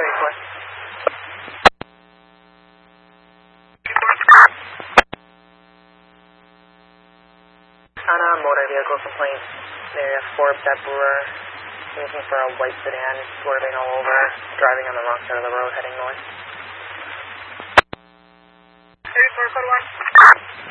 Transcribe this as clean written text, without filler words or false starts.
34. On a motor vehicle complaint, area Forbes at Brewer, looking for a white sedan, swerving all over, driving on the wrong side of the road, heading north. 34, code 1.